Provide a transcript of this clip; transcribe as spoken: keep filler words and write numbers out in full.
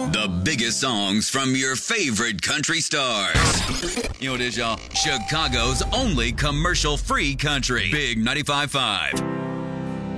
The biggest songs from your favorite country stars. You know what it is, y'all? Chicago's only commercial-free country. Big ninety-five point five.